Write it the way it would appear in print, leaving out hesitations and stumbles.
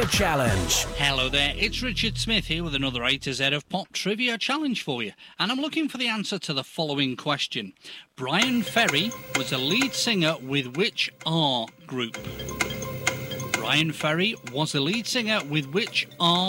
Trivia Challenge. Hello there, it's Richard Smith here with another A to Z of Pop Trivia Challenge for you. And I'm looking for the answer to the following question. Bryan Ferry was the lead singer with which R group? Bryan Ferry was the lead singer with which R